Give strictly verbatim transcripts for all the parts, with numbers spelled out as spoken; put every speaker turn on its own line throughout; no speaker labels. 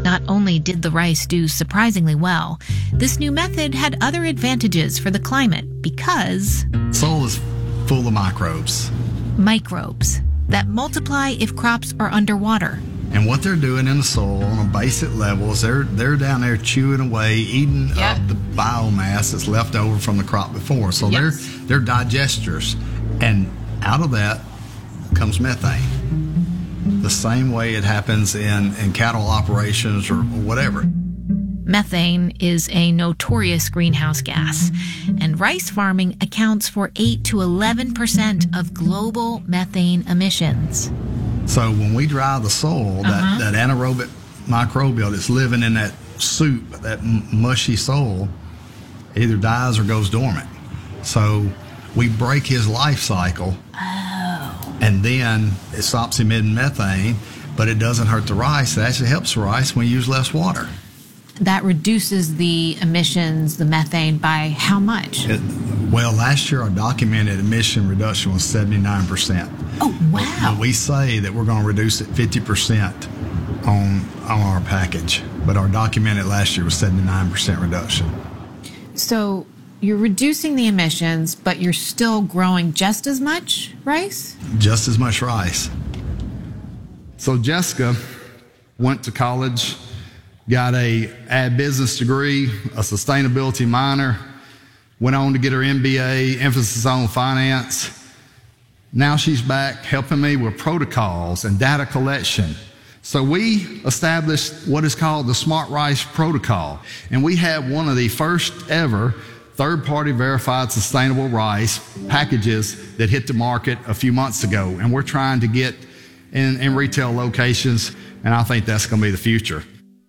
Not only did the rice do surprisingly well, this new method had other advantages for the climate because
soil is full of microbes.
Microbes that multiply if crops are underwater.
And what they're doing in the soil on a basic level is they're, they're down there chewing away, eating
yep.
up the biomass that's left over from the crop before. So
yes.
they're, they're digesters. And out of that comes methane. The same way it happens in, in cattle operations or, or whatever.
Methane is a notorious greenhouse gas, and rice farming accounts for eight to eleven percent of global methane emissions.
So when we dry the soil,
uh-huh.
that, that anaerobic microbial that's living in that soup, that m- mushy soil, either dies or goes dormant. So we break his life cycle,
oh.
and then it stops emitting methane, but it doesn't hurt the rice. It actually helps the rice when you use less water.
That reduces the emissions, the methane, by how much?
It, well, last year our documented emission reduction was seventy-nine percent.
Oh, wow.
But we say that we're going to reduce it fifty percent on, on our package, but our documented last year was seventy-nine percent reduction.
So you're reducing the emissions, but you're still growing just as much rice?
Just as much rice. So Jessica went to college, got a ag business degree, a sustainability minor, went on to get her M B A, emphasis on finance. Now she's back helping me with protocols and data collection. So we established what is called the Smart Rice Protocol, and we have one of the first ever third-party verified sustainable rice packages that hit the market a few months ago, and we're trying to get in, in retail locations, and I think that's going to be the future.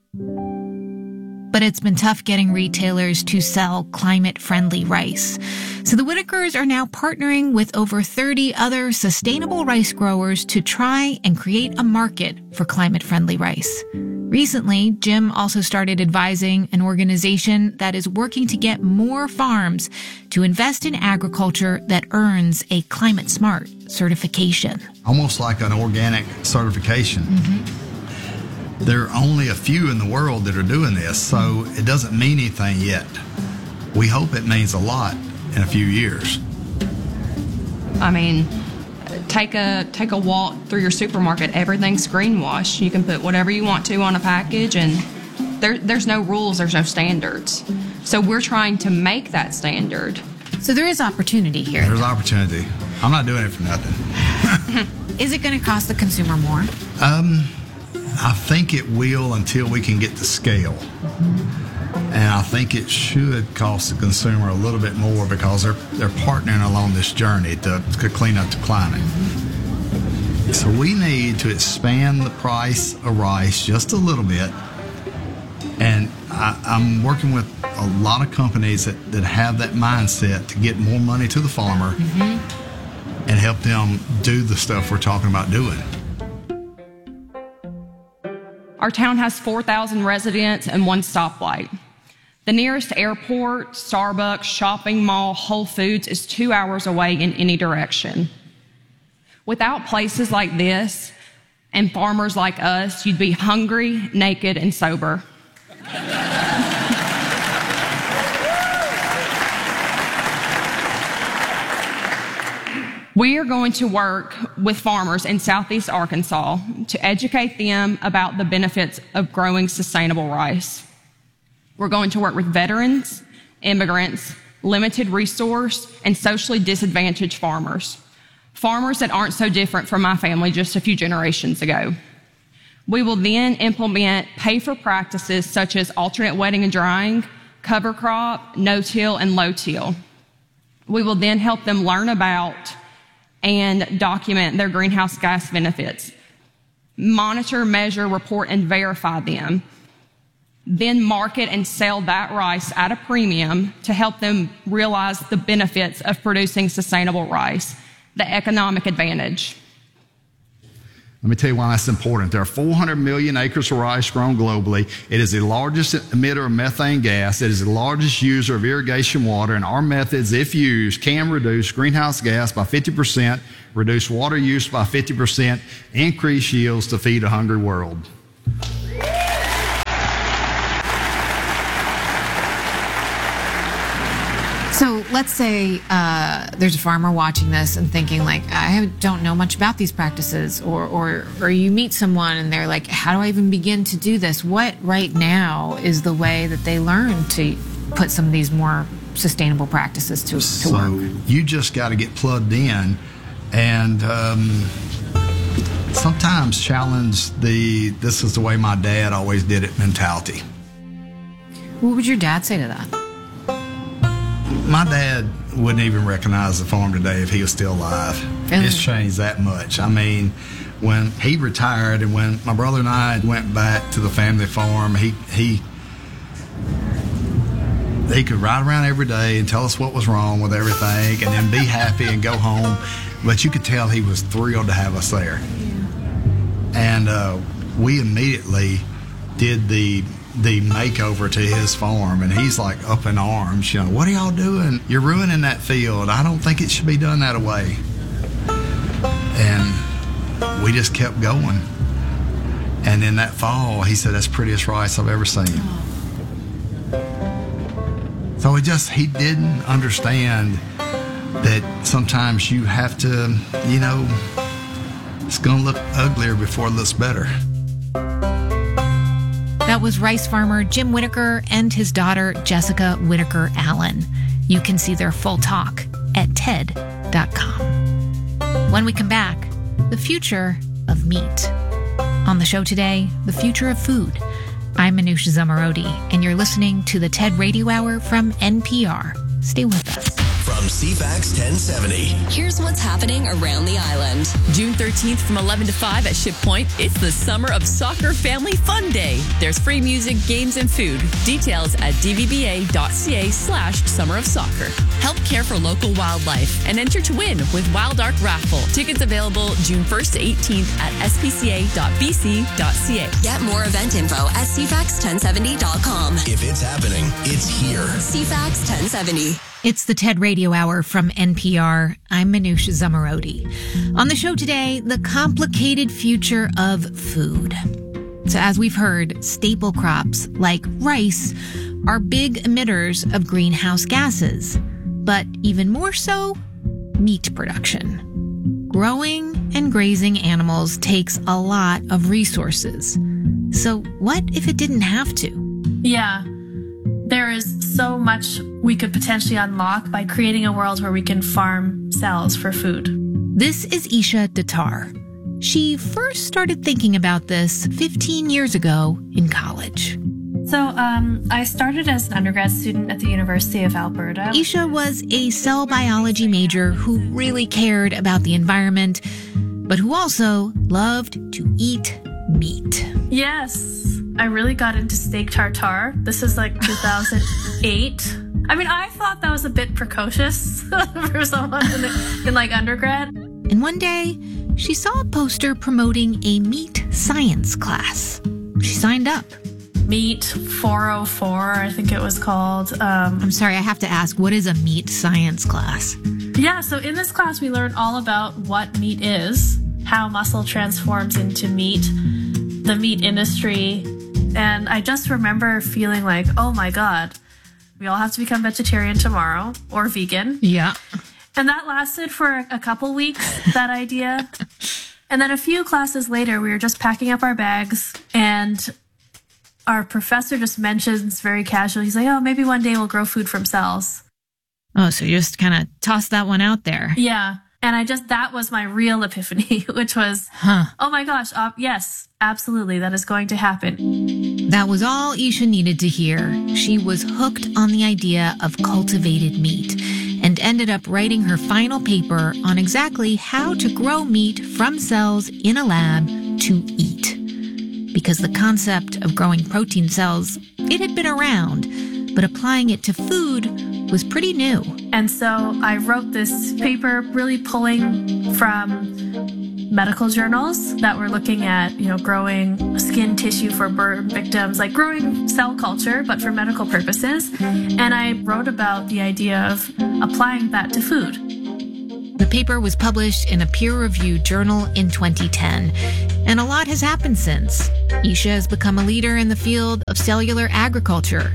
But it's been tough getting retailers to sell climate-friendly rice. So the Whitakers are now partnering with over thirty other sustainable rice growers to try and create a market for climate-friendly rice. Recently, Jim also started advising an organization that is working to get more farms to invest in agriculture that earns a climate-smart certification.
Almost like an organic certification.
Mm-hmm.
There are only a few in the world that are doing this, so it doesn't mean anything yet. We hope it means a lot in a few years.
I mean, take a take a walk through your supermarket. Everything's greenwash. You can put whatever you want to on a package, and there, there's no rules, there's no standards. So we're trying to make that standard.
So there is opportunity here.
There's opportunity. I'm not doing it for nothing.
Is it going to cost the consumer more?
Um... I think it will until we can get to scale. And I think it should cost the consumer a little bit more because they're they're partnering along this journey to, to clean up the climate. So we need to expand the price of rice just a little bit. And I, I'm working with a lot of companies that, that have that mindset to get more money to the farmer mm-hmm. and help them do the stuff we're talking about doing.
Our town has four thousand residents and one stoplight. The nearest airport, Starbucks, shopping mall, Whole Foods is two hours away in any direction. Without places like this and farmers like us, you'd be hungry, naked, and sober. We are going to work with farmers in Southeast Arkansas to educate them about the benefits of growing sustainable rice. We're going to work with veterans, immigrants, limited resource, and socially disadvantaged farmers. Farmers that aren't so different from my family just a few generations ago. We will then implement pay-for practices such as alternate wetting and drying, cover crop, no-till, and low-till. We will then help them learn about and document their greenhouse gas benefits, monitor, measure, report, and verify them, then market and sell that rice at a premium to help them realize the benefits of producing sustainable rice, the economic advantage.
Let me tell you why that's important. There are four hundred million acres of rice grown globally. It is the largest emitter of methane gas. It is the largest user of irrigation water, and our methods, if used, can reduce greenhouse gas by fifty percent, reduce water use by fifty percent, increase yields to feed a hungry world.
So let's say uh, there's a farmer watching this and thinking like, I don't know much about these practices, or, or or you meet someone and they're like, how do I even begin to do this? What right now is the way that they learn to put some of these more sustainable practices to, to
so
work?
You just got to get plugged in and um, sometimes challenge the, this is the way my dad always did it mentality.
What would your dad say to that?
My dad wouldn't even recognize the farm today if he was still alive.
Really?
It's changed that much. I mean, when he retired and when my brother and I went back to the family farm, he he he could ride around every day and tell us what was wrong with everything and then be happy and go home. But you could tell he was thrilled to have us there. Yeah. And uh, we immediately did the the makeover to his farm, and he's like up in arms, you know, what are y'all doing? You're ruining that field. I don't think it should be done that way. And we just kept going. And in that fall, he said, that's the prettiest rice I've ever seen. So he just, he didn't understand that sometimes you have to, you know, it's going to look uglier before it looks better.
That was rice farmer Jim Whitaker and his daughter Jessica Whitaker Allen. You can see their full talk at T E D dot com. When we come back, the future of meat. On the show today, the future of food. I'm Manoush Zomorodi, and you're listening to the T E D Radio Hour from N P R. Stay with us.
From C FAX ten seventy.
Here's what's happening around the island.
June thirteenth from eleven to five at Ship Point. It's the Summer of Soccer Family Fun Day. There's free music, games, and food. Details at dvba.ca slash summer of soccer. Help care for local wildlife and enter to win with Wild Ark Raffle. Tickets available June first to eighteenth at s p c a dot b c dot c a.
Get more event info at c fax ten seventy dot com.
If it's happening, it's here.
C FAX ten seventy.
It's the T E D Radio Hour from N P R. I'm Manoush Zomorodi. On the show today, the complicated future of food. So as we've heard, staple crops like rice are big emitters of greenhouse gases. But even more so, meat production. Growing and grazing animals takes a lot of resources. So what if it didn't have to?
Yeah. There is so much we could potentially unlock by creating a world where we can farm cells for food.
This is Isha Datar. She first started thinking about this fifteen years ago in college.
So um, I started as an undergrad student at the University of Alberta.
Isha was a cell biology major who really cared about the environment, but who also loved to eat meat.
Yes. I really got into steak tartare. This is like two thousand eight. I mean, I thought that was a bit precocious for someone in, the, in like undergrad.
And one day, she saw a poster promoting a meat science class. She signed up.
Meat four oh four, I think it was called. Um,
I'm sorry, I have to ask, what is a meat science class?
Yeah, so in this class, we learn all about what meat is, how muscle transforms into meat, the meat industry. And I just remember feeling like, oh my God, we all have to become vegetarian tomorrow or vegan.
Yeah.
And that lasted for a couple weeks, that idea. And then a few classes later, we were just packing up our bags and our professor just mentions very casually, he's like, oh, maybe one day we'll grow food from cells.
Oh, so you just kind of tossed that one out there.
Yeah. And I just, that was my real epiphany, which was,
huh.
oh my gosh, uh, yes, absolutely, that is going to happen.
That was all Isha needed to hear. She was hooked on the idea of cultivated meat and ended up writing her final paper on exactly how to grow meat from cells in a lab to eat. Because the concept of growing protein cells, it had been around, but applying it to food was pretty new.
And so I wrote this paper really pulling from medical journals that were looking at, you know, growing skin tissue for burn victims, like growing cell culture, but for medical purposes. And I wrote about the idea of applying that to food.
The paper was published in a peer-reviewed journal in twenty ten, and a lot has happened since. Isha has become a leader in the field of cellular agriculture.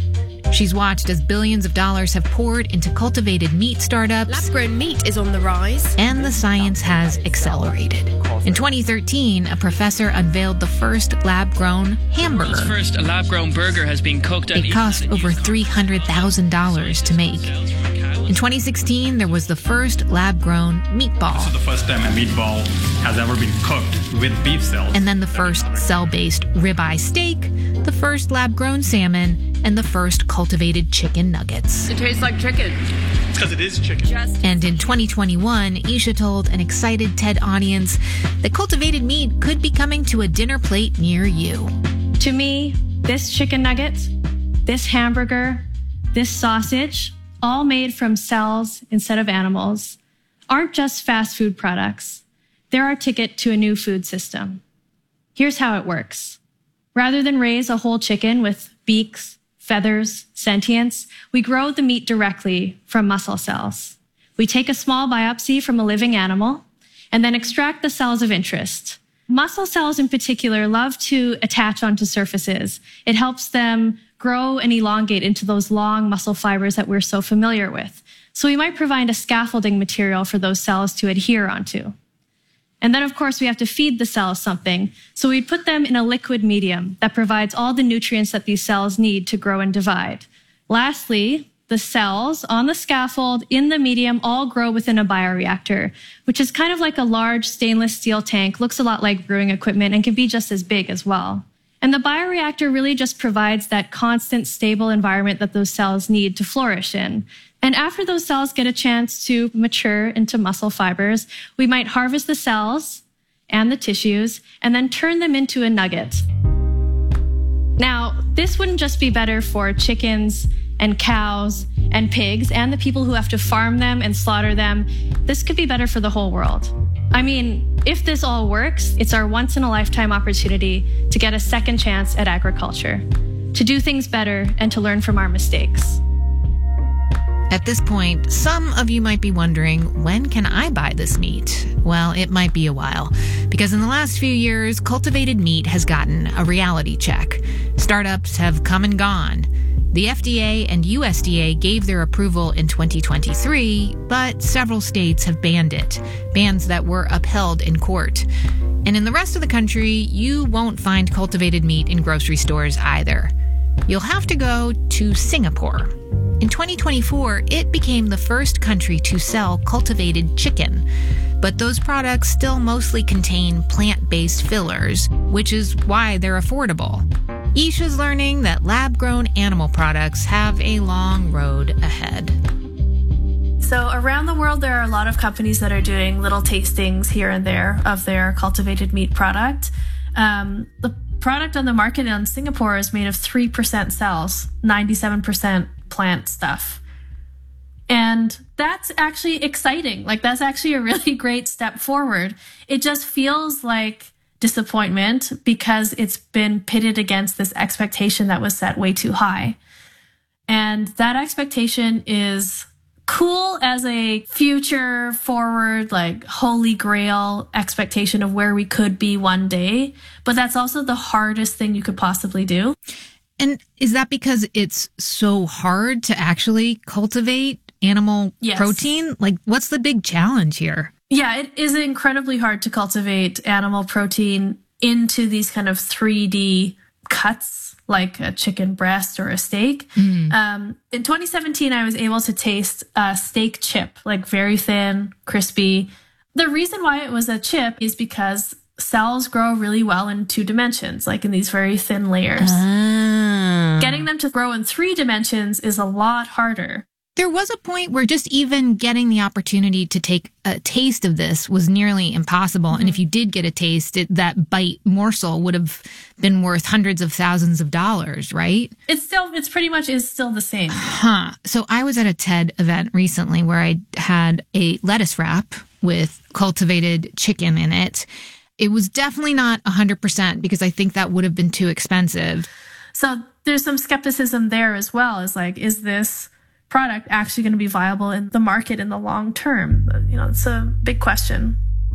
She's watched as billions of dollars have poured into cultivated meat startups.
Lab-grown meat is on the rise.
And the science has accelerated. In twenty thirteen, a professor unveiled the first lab-grown hamburger.
The first lab-grown burger has been cooked.
It cost over three hundred thousand dollars to make. In twenty sixteen, there was the first lab-grown meatball.
This is the first time a meatball has ever been cooked with beef cells.
And then the first cell-based ribeye steak, the first lab-grown salmon, and the first cultivated chicken nuggets.
It tastes like chicken.
It's because it is chicken.
Just
And in twenty twenty-one, Isha told an excited TED audience that cultivated meat could be coming to a dinner plate near you.
To me, this chicken nugget, this hamburger, this sausage, all made from cells instead of animals, aren't just fast food products. They're our ticket to a new food system. Here's how it works. Rather than raise a whole chicken with beaks, feathers, sentience, we grow the meat directly from muscle cells. We take a small biopsy from a living animal and then extract the cells of interest. Muscle cells in particular love to attach onto surfaces. It helps them grow and elongate into those long muscle fibers that we're so familiar with. So we might provide a scaffolding material for those cells to adhere onto. And then, of course, we have to feed the cells something. So we put them in a liquid medium that provides all the nutrients that these cells need to grow and divide. Lastly, the cells on the scaffold in the medium all grow within a bioreactor, which is kind of like a large stainless steel tank, looks a lot like brewing equipment, and can be just as big as well. And the bioreactor really just provides that constant, stable environment that those cells need to flourish in. And after those cells get a chance to mature into muscle fibers, we might harvest the cells and the tissues and then turn them into a nugget. Now, this wouldn't just be better for chickens and cows and pigs and the people who have to farm them and slaughter them. This could be better for the whole world. I mean, if this all works, it's our once-in-a-lifetime opportunity to get a second chance at agriculture, to do things better and to learn from our mistakes.
At this point, some of you might be wondering, when can I buy this meat? Well, it might be a while, because in the last few years, cultivated meat has gotten a reality check. Startups have come and gone. The F D A and U S D A gave their approval in twenty twenty-three, but several states have banned it, bans that were upheld in court. And in the rest of the country, you won't find cultivated meat in grocery stores either. You'll have to go to Singapore. In twenty twenty-four, it became the first country to sell cultivated chicken. But those products still mostly contain plant-based fillers, which is why they're affordable. Isha's learning that lab-grown animal products have a long road ahead.
So around the world, there are a lot of companies that are doing little tastings here and there of their cultivated meat product. Um, the product on the market in Singapore is made of three percent cells, ninety-seven percent plant stuff. And that's actually exciting. Like, that's actually a really great step forward. It just feels like disappointment because it's been pitted against this expectation that was set way too high. And that expectation is cool as a future forward, like holy grail expectation of where we could be one day. But that's also the hardest thing you could possibly do.
And is that because it's so hard to actually cultivate animal
Yes.
protein? Like, what's the big challenge here?
Yeah, it is incredibly hard to cultivate animal protein into these kind of three D cuts, like a chicken breast or a steak.
Mm.
Um, in twenty seventeen, I was able to taste a steak chip, like very thin, crispy. The reason why it was a chip is because cells grow really well in two dimensions, like in these very thin layers.
Ah.
Getting them to grow in three dimensions is a lot harder.
There was a point where just even getting the opportunity to take a taste of this was nearly impossible. Mm-hmm. And if you did get a taste, it, that bite morsel would have been worth hundreds of thousands of dollars, right?
It's still, it's pretty much is still the same.
Huh. So I was at a TED event recently where I had a lettuce wrap with cultivated chicken in it. It was definitely not one hundred percent because I think that would have been too expensive.
So there's some skepticism there as well. Is like, is this product actually going to be viable in the market in the long term? You know, it's a big question.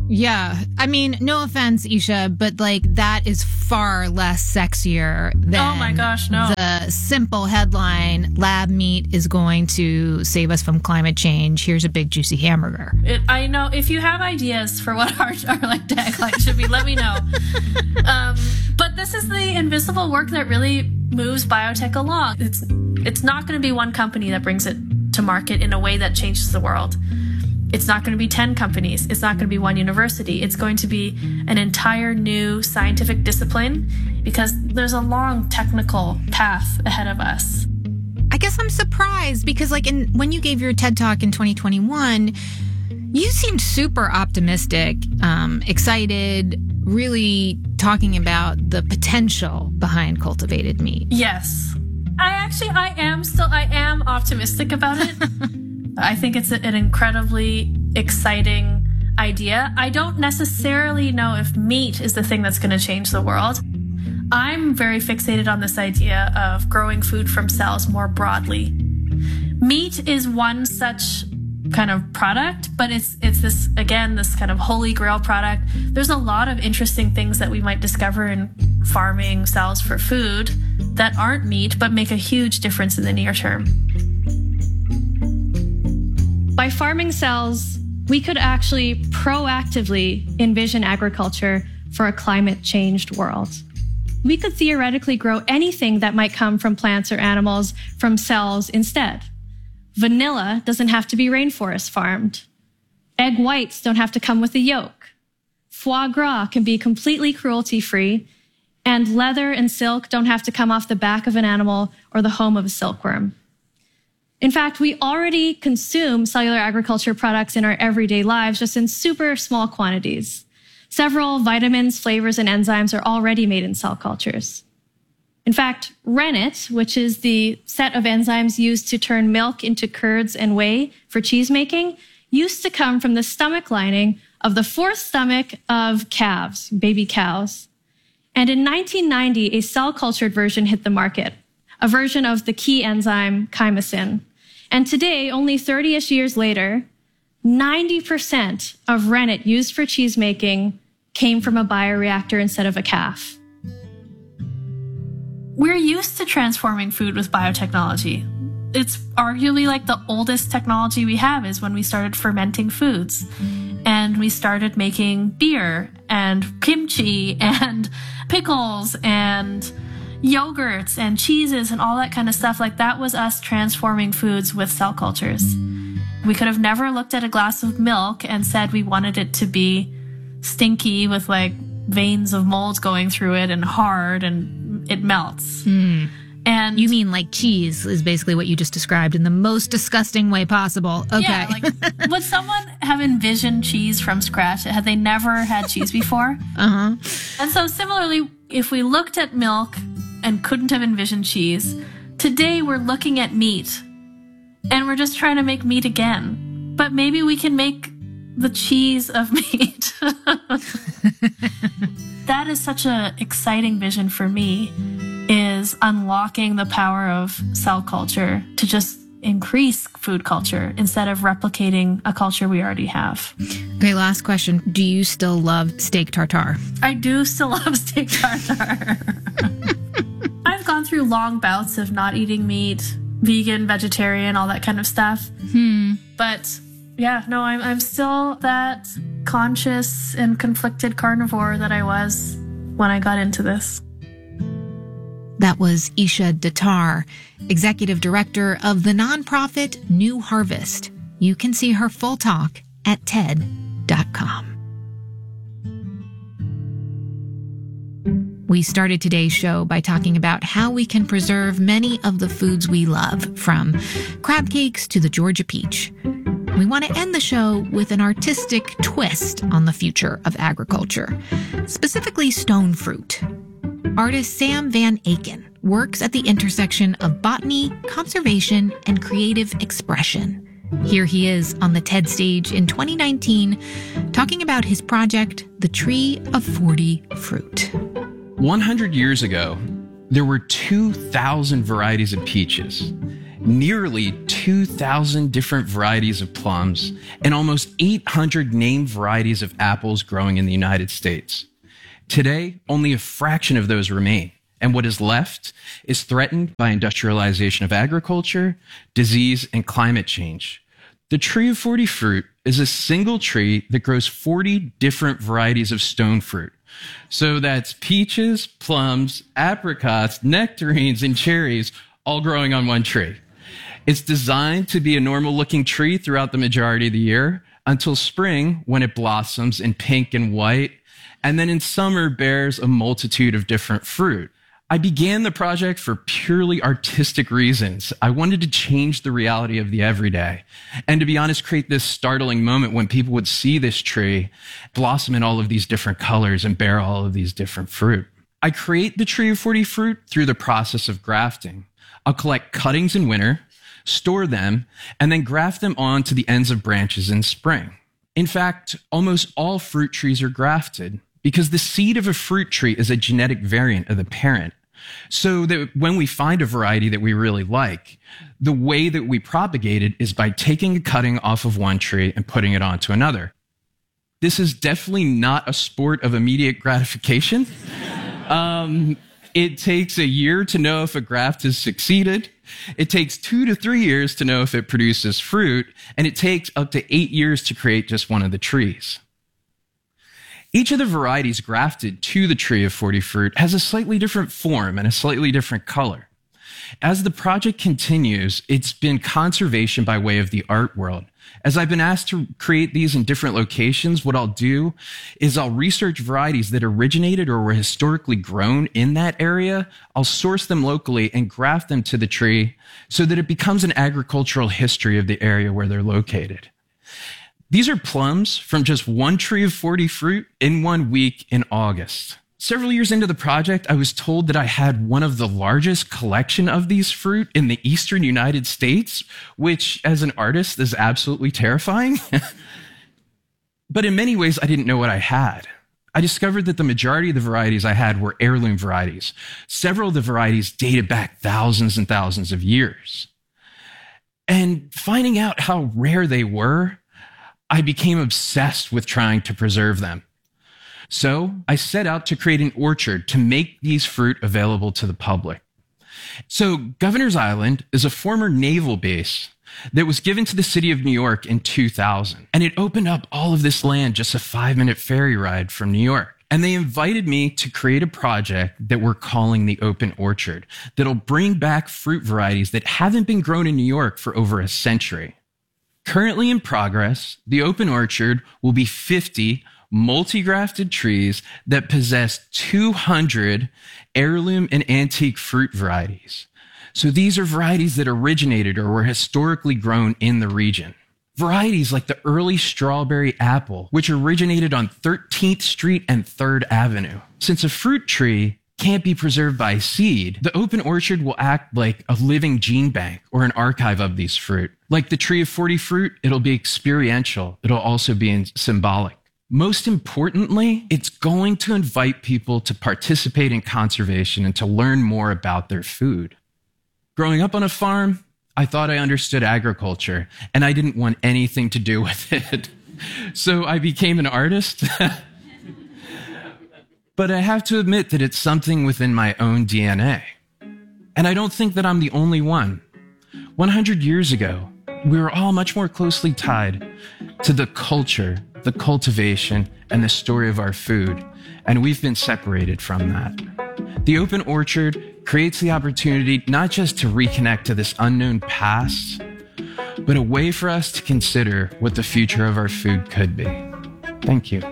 Yeah. I mean, no offense, Isha, but like that is far less sexier than
oh my gosh, no.
the simple headline, lab meat is going to save us from climate change. Here's a big juicy hamburger.
It, I know. If you have ideas for what our, our like tagline should be, let me know. Um, but this is the invisible work that really moves biotech along. It's, it's not going to be one company that brings it to market in a way that changes the world. It's not going to be ten companies. It's not going to be one university. It's going to be an entire new scientific discipline because there's a long technical path ahead of us.
I guess I'm surprised because like in when you gave your TED Talk in twenty twenty-one, you seemed super optimistic, um, excited, really talking about the potential behind cultivated meat.
Yes. I actually, I am still, I am optimistic about it. I think it's an incredibly exciting idea. I don't necessarily know if meat is the thing that's going to change the world. I'm very fixated on this idea of growing food from cells more broadly. Meat is one such kind of product, but it's it's this, again, this kind of holy grail product. There's a lot of interesting things that we might discover in farming cells for food that aren't meat, but make a huge difference in the near term.
By farming cells, we could actually proactively envision agriculture for a climate-changed world. We could theoretically grow anything that might come from plants or animals from cells instead. Vanilla doesn't have to be rainforest farmed. Egg whites don't have to come with a yolk. Foie gras can be completely cruelty-free, and leather and silk don't have to come off the back of an animal or the home of a silkworm. In fact, we already consume cellular agriculture products in our everyday lives, just in super small quantities. Several vitamins, flavors, and enzymes are already made in cell cultures. In fact, rennet, which is the set of enzymes used to turn milk into curds and whey for cheese making, used to come from the stomach lining of the fourth stomach of calves, baby cows. And in nineteen ninety, a cell-cultured version hit the market, a version of the key enzyme chymosin. And today, only thirty-ish years later, ninety percent of rennet used for cheese making came from a bioreactor instead of a calf.
We're used to transforming food with biotechnology. It's arguably like the oldest technology we have is when we started fermenting foods. And we started making beer and kimchi and pickles and yogurts and cheeses and all that kind of stuff. Like that was us transforming foods with cell cultures. We could have never looked at a glass of milk and said we wanted it to be stinky with like veins of mold going through it and hard and it melts.
Mm.
And
you mean like cheese is basically what you just described in the most disgusting way possible. Okay.
Yeah, like, would someone have envisioned cheese from scratch? Had they never had cheese before?
Uh-huh.
And so similarly, if we looked at milk and couldn't have envisioned cheese, today we're looking at meat and we're just trying to make meat again. But maybe we can make the cheese of meat. That is such an exciting vision for me, is unlocking the power of cell culture to just increase food culture instead of replicating a culture we already have.
Okay, last question. Do you still love steak tartare?
I do still love steak tartare. I've gone through long bouts of not eating meat, vegan, vegetarian, all that kind of stuff.
Hmm.
But yeah, no, I'm I'm still that conscious and conflicted carnivore that I was when I got into this.
That was Isha Dattar, executive director of the nonprofit New Harvest. You can see her full talk at T E D dot com. We started today's show by talking about how we can preserve many of the foods we love, from crab cakes to the Georgia peach. We want to end the show with an artistic twist on the future of agriculture, specifically stone fruit. Artist Sam Van Aken works at the intersection of botany, conservation, and creative expression. Here he is on the TED stage in twenty nineteen, talking about his project, The Tree of forty Fruit.
one hundred years ago, there were two thousand varieties of peaches. nearly two thousand different varieties of plums, and almost eight hundred named varieties of apples growing in the United States. Today, only a fraction of those remain, and what is left is threatened by industrialization of agriculture, disease, and climate change. The Tree of forty fruit is a single tree that grows forty different varieties of stone fruit. So that's peaches, plums, apricots, nectarines, and cherries all growing on one tree. It's designed to be a normal-looking tree throughout the majority of the year until spring, when it blossoms in pink and white, and then in summer bears a multitude of different fruit. I began the project for purely artistic reasons. I wanted to change the reality of the everyday. And to be honest, create this startling moment when people would see this tree blossom in all of these different colors and bear all of these different fruit. I create the Tree of forty fruit through the process of grafting. I'll collect cuttings in winter, store them, and then graft them onto the ends of branches in spring. In fact, almost all fruit trees are grafted, because the seed of a fruit tree is a genetic variant of the parent. So that when we find a variety that we really like, the way that we propagate it is by taking a cutting off of one tree and putting it onto another. This is definitely not a sport of immediate gratification. um, it takes a year to know if a graft has succeeded. It takes two to three years to know if it produces fruit, and it takes up to eight years to create just one of the trees. Each of the varieties grafted to the Tree of forty fruit has a slightly different form and a slightly different color. As the project continues, it's been conservation by way of the art world. As I've been asked to create these in different locations, what I'll do is I'll research varieties that originated or were historically grown in that area. I'll source them locally and graft them to the tree so that it becomes an agricultural history of the area where they're located. These are plums from just one Tree of forty fruit in one week in August. Several years into the project, I was told that I had one of the largest collection of these fruit in the eastern United States, which as an artist is absolutely terrifying. But in many ways, I didn't know what I had. I discovered that the majority of the varieties I had were heirloom varieties. Several of the varieties dated back thousands and thousands of years. And finding out how rare they were, I became obsessed with trying to preserve them. So I set out to create an orchard to make these fruit available to the public. So Governor's Island is a former naval base that was given to the city of New York in two thousand. And it opened up all of this land just a five-minute ferry ride from New York. And they invited me to create a project that we're calling the Open Orchard that'll bring back fruit varieties that haven't been grown in New York for over a century. Currently in progress, the Open Orchard will be fifty multi-grafted trees that possess two hundred heirloom and antique fruit varieties. So these are varieties that originated or were historically grown in the region. Varieties like the early strawberry apple, which originated on thirteenth Street and third Avenue. Since a fruit tree can't be preserved by seed, the Open Orchard will act like a living gene bank or an archive of these fruit. Like the Tree of forty fruit, it'll be experiential. It'll also be symbolic. Most importantly, it's going to invite people to participate in conservation and to learn more about their food. Growing up on a farm, I thought I understood agriculture, and I didn't want anything to do with it. So I became an artist. But I have to admit that it's something within my own D N A. And I don't think that I'm the only one. one hundred years ago, we were all much more closely tied to the culture, the cultivation, and the story of our food, and we've been separated from that. The Open Orchard creates the opportunity not just to reconnect to this unknown past, but a way for us to consider what the future of our food could be. Thank you.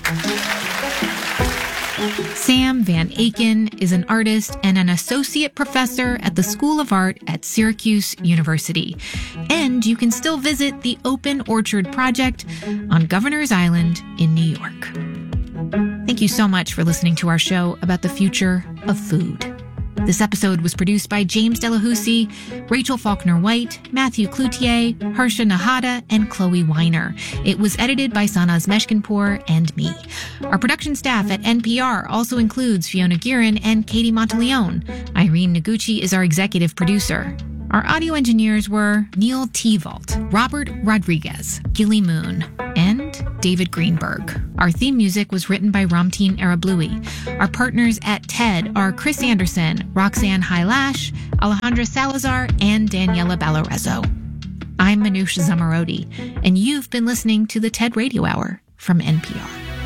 Sam Van Aken is an artist and an associate professor at the School of Art at Syracuse University. And you can still visit the Open Orchard Project on Governor's Island in New York. Thank you so much for listening to our show about the future of food. This episode was produced by James Delahousie, Rachel Faulkner-White, Matthew Cloutier, Harsha Nahata, and Chloe Weiner. It was edited by Sanaz Meshkinpour and me. Our production staff at N P R also includes Fiona Guerin and Katie Monteleone. Irene Noguchi is our executive producer. Our audio engineers were Neil Tevault, Robert Rodriguez, Gilly Moon, and David Greenberg. Our theme music was written by Ramtin Arablouei. Our partners at TED are Chris Anderson, Roxanne Hylash, Alejandra Salazar, and Daniela Ballarezo. I'm Manoush Zamarodi, and you've been listening to the TED Radio Hour from N P R.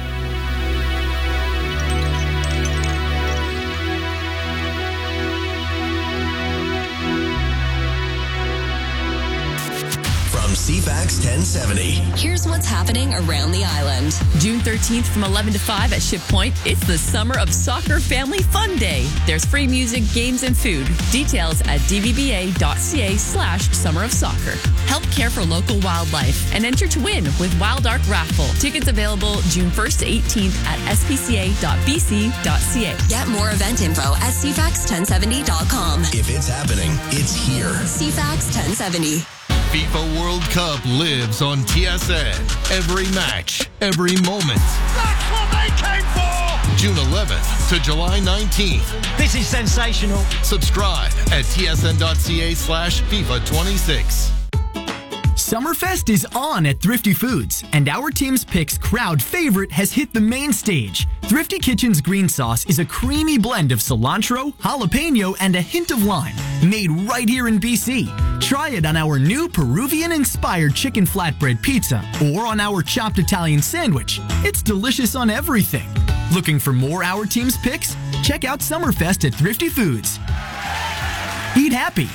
C FAX ten seventy.
Here's what's happening around the island.
June thirteenth from eleven to five at Ship Point, it's the Summer of Soccer Family Fun Day. There's free music, games, and food. Details at dvba.ca slash summer of soccer. Help care for local wildlife and enter to win with Wild Ark Raffle. Tickets available June first to eighteenth at s p c a dot b c dot c a.
Get more event info at c fax ten seventy dot com.
If it's happening, it's here.
C FAX ten seventy.
FIFA World Cup lives on T S N. Every match, every moment.
That's what they came for!
June eleventh to July nineteenth.
This is sensational.
Subscribe at tsn.ca slash FIFA 26.
Summerfest is on at Thrifty Foods, and our team's picks crowd favorite has hit the main stage. Thrifty Kitchen's green sauce is a creamy blend of cilantro, jalapeno, and a hint of lime, made right here in B C. Try it on our new Peruvian-inspired chicken flatbread pizza or on our chopped Italian sandwich. It's delicious on everything. Looking for more Our Team's picks? Check out Summerfest at Thrifty Foods. Eat happy.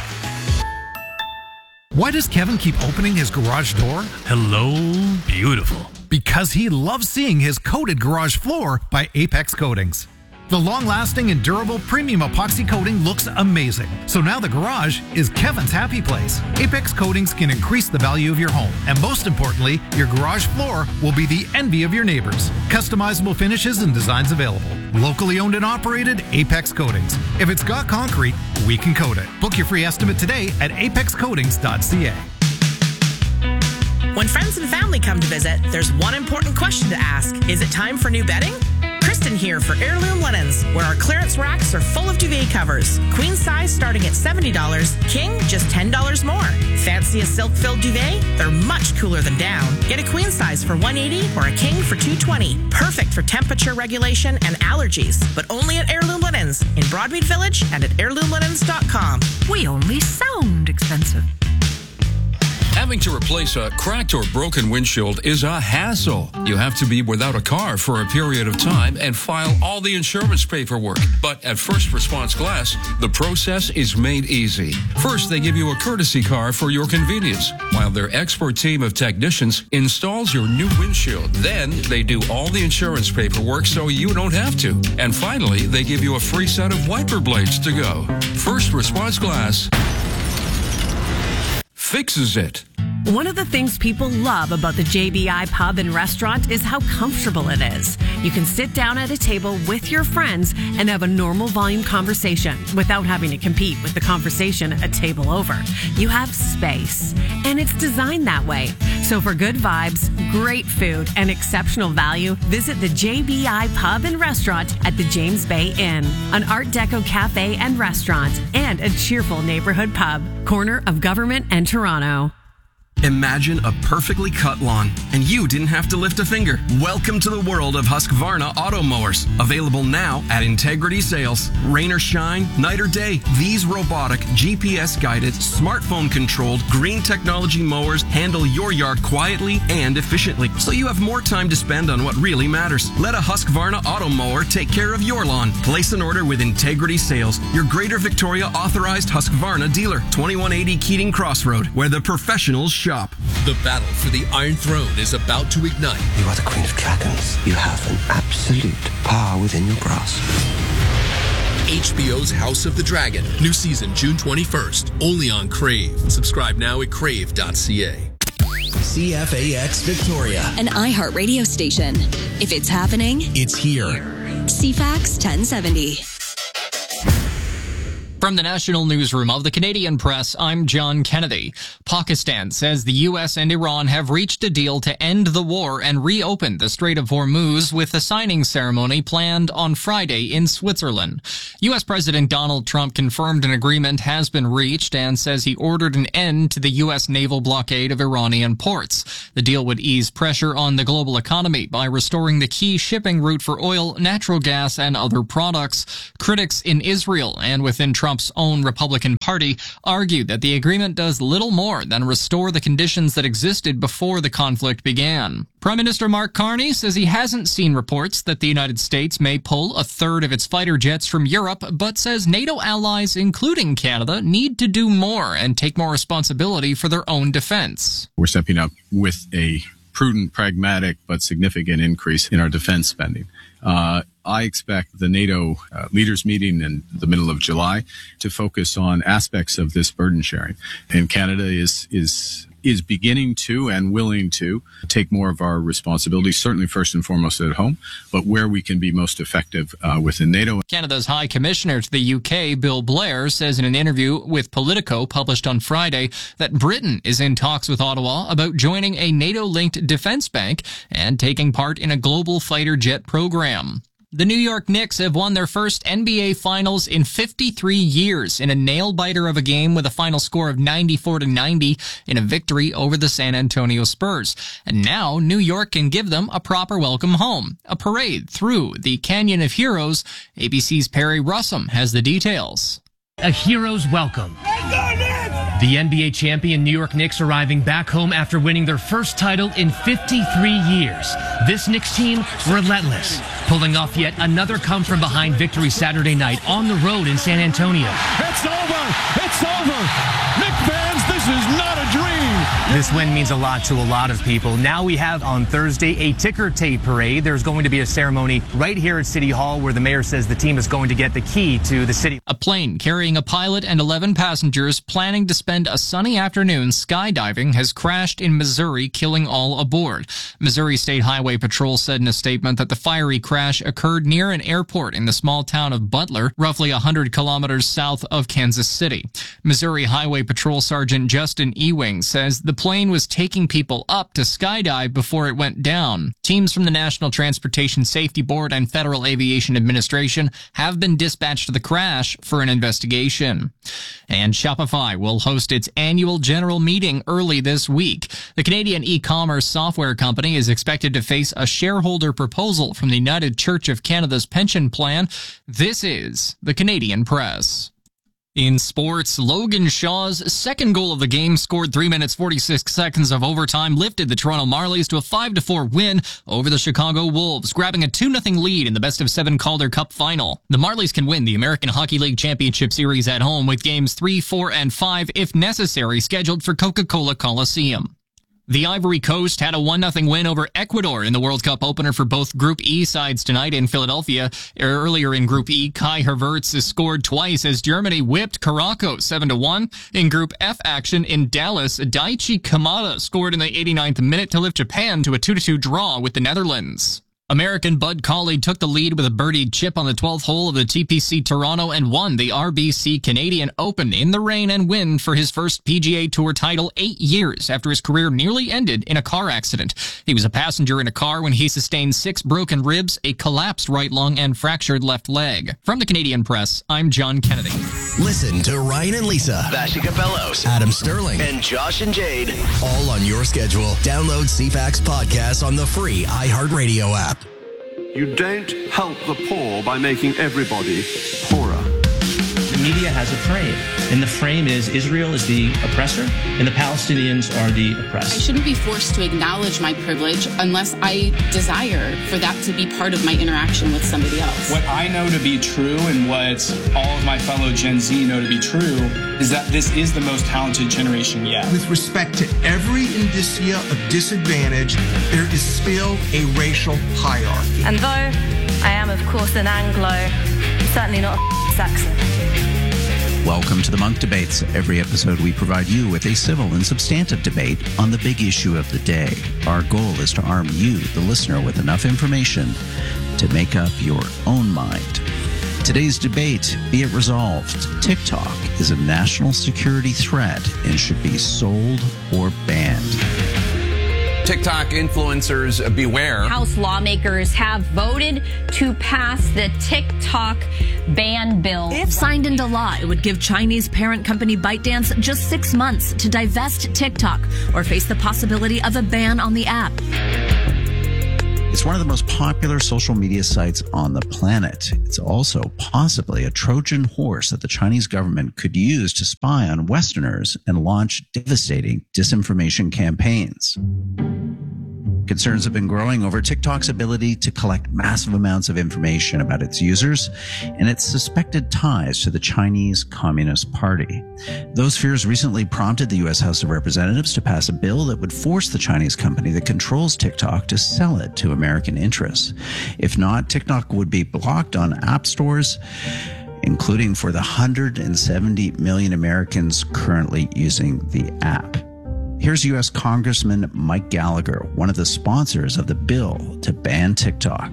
Why does Kevin keep opening his garage door? Hello, beautiful. Because he loves seeing his coated garage floor by Apex Coatings. The long-lasting and durable premium epoxy coating looks amazing. So now the garage is Kevin's happy place. Apex Coatings can increase the value of your home. And most importantly, your garage floor will be the envy of your neighbors. Customizable finishes and designs available. Locally owned and operated, Apex Coatings. If it's got concrete, we can coat it. Book your free estimate today at apex coatings dot c a.
When friends and family come to visit, there's one important question to ask. Is it time for new bedding? Kristen here for Heirloom Linens, where our clearance racks are full of duvet covers. Queen size starting at seventy dollars, king just ten dollars more. Fancy a silk-filled duvet? They're much cooler than down. Get a queen size for one hundred eighty dollars or a king for two hundred twenty dollars. Perfect for temperature regulation and allergies, but only at Heirloom Linens in Broadmead Village and at heirloom linens dot com.
We only sound expensive.
Having to replace a cracked or broken windshield is a hassle. You have to be without a car for a period of time and file all the insurance paperwork. But at First Response Glass, the process is made easy. First, they give you a courtesy car for your convenience, while their expert team of technicians installs your new windshield. Then, they do all the insurance paperwork so you don't have to. And finally, they give you a free set of wiper blades to go. First Response Glass fixes it.
One of the things people love about the J B I Pub and Restaurant is how comfortable it is. You can sit down at a table with your friends and have a normal volume conversation without having to compete with the conversation a table over. You have space, and it's designed that way. So for good vibes, great food, and exceptional value, visit the J B I Pub and Restaurant at the James Bay Inn, an Art Deco cafe and restaurant, and a cheerful neighborhood pub, corner of Government and Toronto.
Imagine a perfectly cut lawn, and you didn't have to lift a finger. Welcome to the world of Husqvarna auto mowers. Available now at Integrity Sales. Rain or shine, night or day, these robotic, G P S-guided, smartphone-controlled, green technology mowers handle your yard quietly and efficiently, so you have more time to spend on what really matters. Let a Husqvarna auto mower take care of your lawn. Place an order with Integrity Sales, your Greater Victoria authorized Husqvarna dealer. twenty-one eighty Keating Crossroad, where the professionals shop.
The battle for the Iron Throne is about to ignite.
You are the Queen of Dragons. You have an absolute power within your grasp.
H B O's House of the Dragon. New season June twenty-first. Only on Crave. Subscribe now at crave dot c a.
C F A X Victoria. An iHeart radio station. If it's happening,
it's here.
C FAX ten seventy.
From the National Newsroom of the Canadian Press, I'm John Kennedy. Pakistan says the U S and Iran have reached a deal to end the war and reopen the Strait of Hormuz, with the signing ceremony planned on Friday in Switzerland. U S President Donald Trump confirmed an agreement has been reached and says he ordered an end to the U S naval blockade of Iranian ports. The deal would ease pressure on the global economy by restoring the key shipping route for oil, natural gas, and other products. Critics in Israel and within Trump's own Republican Party argued that the agreement does little more than restore the conditions that existed before the conflict began. Prime Minister Mark Carney says he hasn't seen reports that the United States may pull a third of its fighter jets from Europe, but says NATO allies, including Canada, need to do more and take more responsibility for their own defense.
We're stepping up with a prudent, pragmatic, but significant increase in our defense spending. Uh, I expect the NATO uh, leaders meeting in the middle of July to focus on aspects of this burden sharing. And Canada is, is, is beginning to and willing to take more of our responsibilities, certainly first and foremost at home, but where we can be most effective uh, within NATO.
Canada's High Commissioner to the U K, Bill Blair, says in an interview with Politico published on Friday that Britain is in talks with Ottawa about joining a NATO-linked defense bank and taking part in a global fighter jet program. The New York Knicks have won their first N B A Finals in fifty-three years in a nail-biter of a game with a final score of ninety-four to ninety in a victory over the San Antonio Spurs. And now New York can give them a proper welcome home, a parade through the Canyon of Heroes. A B C's Perry Russum has the details.
A hero's welcome. The N B A champion New York Knicks arriving back home after winning their first title in fifty-three years. This Knicks team, relentless, pulling off yet another come-from-behind victory Saturday night on the road in San Antonio.
It's over! It's over! Knicks fans, this is not a dream!
This win means a lot to a lot of people. Now we have on Thursday a ticker tape parade. There's going to be a ceremony right here at City Hall where the mayor says the team is going to get the key to the city.
A plane carrying a pilot and eleven passengers planning to spend a sunny afternoon skydiving has crashed in Missouri, killing all aboard. Missouri State Highway Patrol said in a statement that the fiery crash occurred near an airport in the small town of Butler, roughly one hundred kilometers south of Kansas City. Missouri Highway Patrol Sergeant Justin Ewing says the plane was taking people up to skydive before it went down. Teams from the National Transportation Safety Board and Federal Aviation Administration have been dispatched to the crash for an investigation. And Shopify will host its annual general meeting early this week. The Canadian e-commerce software company is expected to face a shareholder proposal from the United Church of Canada's pension plan. This is the Canadian Press. In sports, Logan Shaw's second goal of the game, scored three minutes forty-six seconds of overtime, lifted the Toronto Marlies to a five to four win over the Chicago Wolves, grabbing a two nothing lead in the best of seven Calder Cup final. The Marlies can win the American Hockey League Championship Series at home with games three, four, and five, if necessary, scheduled for Coca-Cola Coliseum. The Ivory Coast had a one nothing win over Ecuador in the World Cup opener for both Group E sides tonight in Philadelphia. Earlier in Group E, Kai Havertz has scored twice as Germany whipped Morocco seven to one. In Group F action in Dallas, Daichi Kamada scored in the eighty-ninth minute to lift Japan to a two to two draw with the Netherlands. American Bud Colley took the lead with a birdied chip on the twelfth hole of the T P C Toronto and won the R B C Canadian Open in the rain and wind for his first P G A Tour title eight years after his career nearly ended in a car accident. He was a passenger in a car when he sustained six broken ribs, a collapsed right lung, and fractured left leg. From the Canadian Press, I'm John Kennedy.
Listen to Ryan and Lisa, Vashika Bellows, Adam Sterling, and Josh and Jade, all on your schedule. Download C FAX podcasts on the free iHeartRadio app.
You don't help the poor by making everybody poorer.
The media has a frame, and the frame is Israel is the oppressor, and the Palestinians are the oppressed.
I shouldn't be forced to acknowledge my privilege unless I desire for that to be part of my interaction with somebody else.
What I know to be true and what all of my fellow Gen Z know to be true is that this is the most talented generation yet.
With respect to every indicia of disadvantage, there is still a racial hierarchy.
And though I am, of course, an Anglo, I'm certainly not a Saxon.
Welcome to the Monk Debates. Every episode we provide you with a civil and substantive debate on the big issue of the day. Our goal is to arm you, the listener, with enough information to make up your own mind. Today's debate, be it resolved, TikTok is a national security threat and should be sold or banned.
TikTok influencers, beware.
House lawmakers have voted to pass the TikTok ban bill.
If signed into law, it would give Chinese parent company ByteDance just six months to divest TikTok or face the possibility of a ban on the app.
It's one of the most popular social media sites on the planet. It's also possibly a Trojan horse that the Chinese government could use to spy on Westerners and launch devastating disinformation campaigns. Concerns have been growing over TikTok's ability to collect massive amounts of information about its users and its suspected ties to the Chinese Communist Party. Those fears recently prompted the U S House of Representatives to pass a bill that would force the Chinese company that controls TikTok to sell it to American interests. If not, TikTok would be blocked on app stores, including for the one hundred seventy million Americans currently using the app. Here's U S Congressman Mike Gallagher, one of the sponsors of the bill to ban TikTok.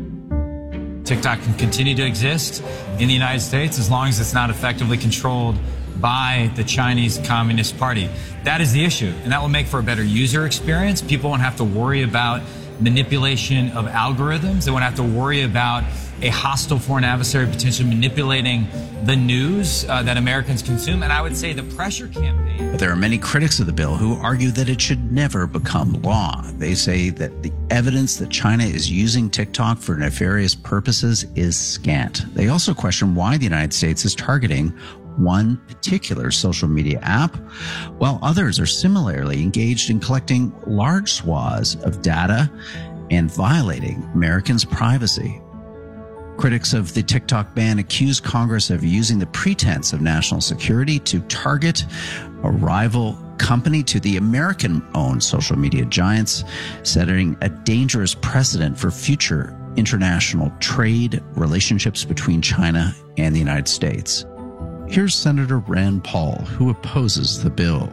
TikTok can continue to exist in the United States as long as it's not effectively controlled by the Chinese Communist Party. That is the issue, and that will make for a better user experience. People won't have to worry about manipulation of algorithms. They won't have to worry about a hostile foreign adversary potentially manipulating the news uh, that Americans consume. And I would say the pressure campaign.
But there are many critics of the bill who argue that it should never become law. They say that the evidence that China is using TikTok for nefarious purposes is scant. They also question why the United States is targeting one particular social media app, while others are similarly engaged in collecting large swaths of data and violating Americans' privacy. Critics of the TikTok ban accuse Congress of using the pretense of national security to target a rival company to the American-owned social media giants, setting a dangerous precedent for future international trade relationships between China and the United States. Here's Senator Rand Paul, who opposes the bill.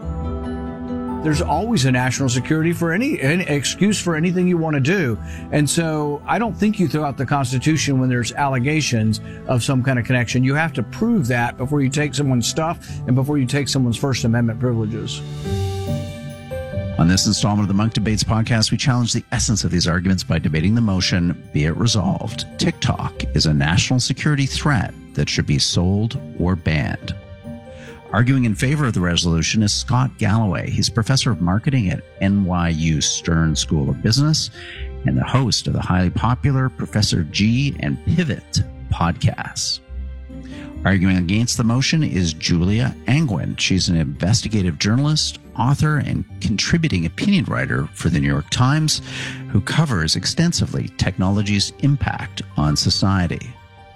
There's always a national security for any, any excuse for anything you want to do. And so I don't think you throw out the Constitution when there's allegations of some kind of connection. You have to prove that before you take someone's stuff and before you take someone's First Amendment privileges.
On this installment of the Monk Debates podcast, we challenge the essence of these arguments by debating the motion, be it resolved, TikTok is a national security threat that should be sold or banned. Arguing in favor of the resolution is Scott Galloway. He's professor of marketing at N Y U Stern School of Business and the host of the highly popular Professor G and Pivot podcasts. Arguing against the motion is Julia Angwin. She's an investigative journalist, author, and contributing opinion writer for the New York Times, who covers extensively technology's impact on society.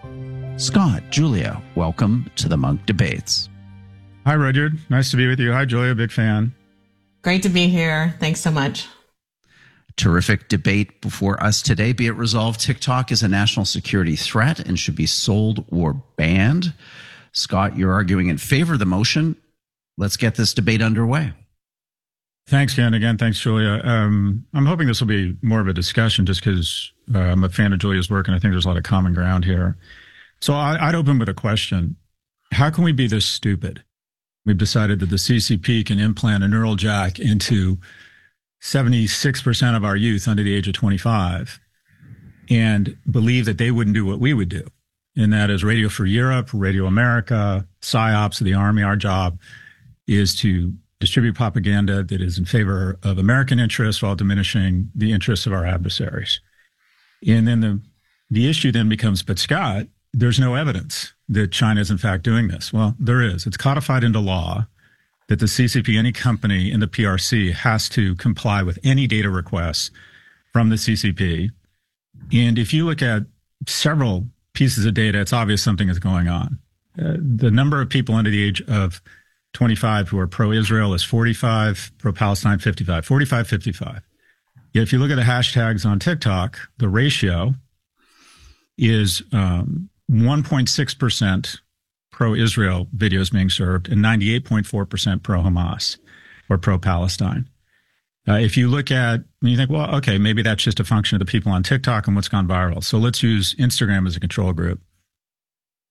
Scott, Julia, welcome to the Monk Debates.
Hi, Rudyard. Nice to be with you. Hi, Julia. Big fan.
Great to be here. Thanks so much.
Terrific debate before us today. Be it resolved, TikTok is a national security threat and should be sold or banned. Scott, you're arguing in favor of the motion. Let's get this debate underway.
Thanks, Ken. Again, thanks, Julia. Um, I'm hoping this will be more of a discussion just because uh, I'm a fan of Julia's work and I think there's a lot of common ground here. So I, I'd open with a question. How can we be this stupid? We've decided that the C C P can implant a neural jack into seventy-six percent of our youth under the age of twenty-five and believe that they wouldn't do what we would do. And that is Radio Free Europe, Radio America, PsyOps of the Army. Our job is to distribute propaganda that is in favor of American interests while diminishing the interests of our adversaries. And then the, the issue then becomes, but Scott, there's no evidence that China is in fact doing this. Well, there is. It's codified into law that the C C P, any company in the P R C, has to comply with any data requests from the C C P. And if you look at several pieces of data, it's obvious something is going on. Uh, the number of people under the age of twenty-five who are pro-Israel is forty-five, pro-Palestine fifty-five, forty-five, fifty-five. Yet if you look at the hashtags on TikTok, the ratio is um, one point six percent pro-Israel videos being served and ninety-eight point four percent pro-Hamas or pro-Palestine. Uh, if you look at, you think, well, okay, maybe that's just a function of the people on TikTok and what's gone viral. So let's use Instagram as a control group.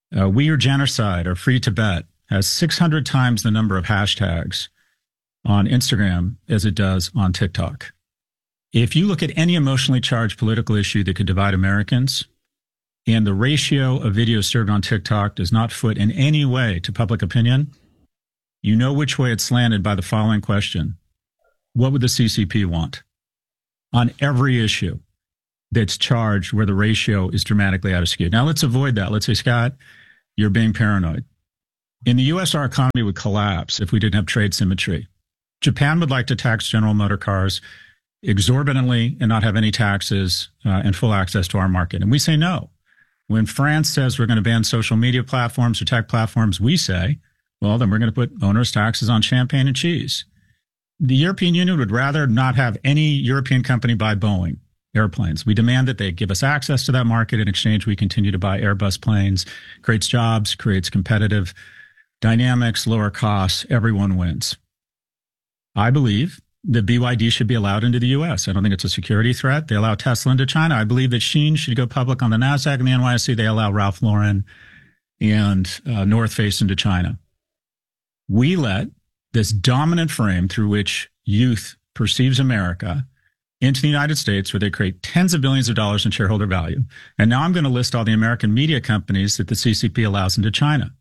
Uh, We Are Genocide or Free Tibet has six hundred times the number of hashtags on Instagram as it does on TikTok. If you look at any emotionally charged political issue that could divide Americans, and the ratio of videos served on TikTok does not foot in any way to public opinion, you know which way it's slanted by the following question. What would the C C P want? On every issue that's charged where the ratio is dramatically out of skew. Now, let's avoid that. Let's say, Scott, you're being paranoid. In the U S, our economy would collapse if we didn't have trade symmetry. Japan would like to tax General Motor cars exorbitantly and not have any taxes uh, and full access to our market. And we say no. When France says we're going to ban social media platforms or tech platforms, we say, well, then we're going to put onerous taxes on champagne and cheese. The European Union would rather not have any European company buy Boeing airplanes. We demand that they give us access to that market. In exchange, we continue to buy Airbus planes. Creates jobs, creates competitive dynamics, lower costs. Everyone wins. I believe that B Y D should be allowed into the U S. I don't think it's a security threat. They allow Tesla into China. I believe that Shein should go public on the NASDAQ and the N Y S E. They allow Ralph Lauren and uh, North Face into China. We let this dominant frame through which youth perceives America into the United States, where they create tens of billions of dollars in shareholder value. And now I'm going to list all the American media companies that the C C P allows into China.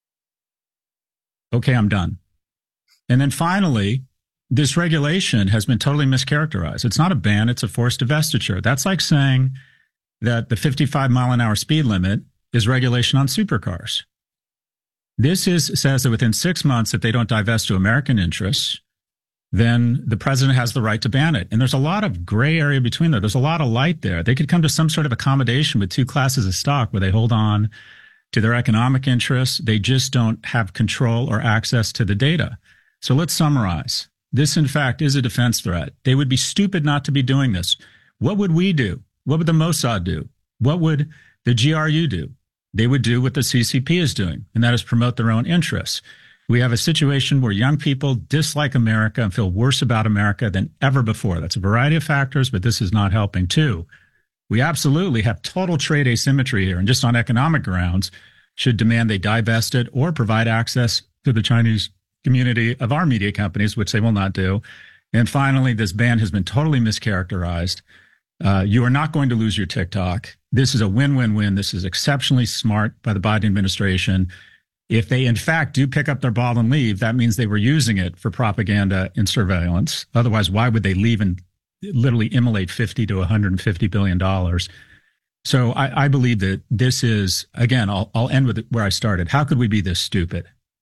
Okay, I'm done. And then finally, this regulation has been totally mischaracterized. It's not a ban, it's a forced divestiture. That's like saying that the fifty-five mile an hour speed limit is regulation on supercars. This is says that within six months, if they don't divest to American interests, then the president has the right to ban it. And there's a lot of gray area between there. There's a lot of light there. They could come to some sort of accommodation with two classes of stock where they hold on to their economic interests. They just don't have control or access to the data. So let's summarize. This, in fact, is a defense threat. They would be stupid not to be doing this. What would we do? What would the Mossad do? What would the G R U do? They would do what the C C P is doing, and that is promote their own interests. We have a situation where young people dislike America and feel worse about America than ever before. That's a variety of factors, but this is not helping too. We absolutely have total trade asymmetry here, and just on economic grounds should demand they divest it or provide access to the Chinese community of our media companies, which they will not do. And finally, this ban has been totally mischaracterized. Uh, you are not going to lose your TikTok. This is a win-win-win. This is exceptionally smart by the Biden administration. If they, in fact, do pick up their ball and leave, that means they were using it for propaganda and surveillance. Otherwise, why would they leave and literally immolate fifty to one hundred fifty billion dollars? So I, I believe that this is, again, I'll, I'll end with where I started. How could we be this stupid?